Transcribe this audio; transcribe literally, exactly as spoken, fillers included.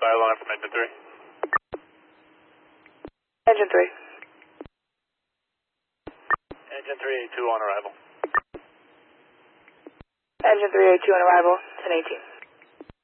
alarm from engine three. Engine three. Engine three eight two on arrival. Engine three eight two on arrival, ten eighteen.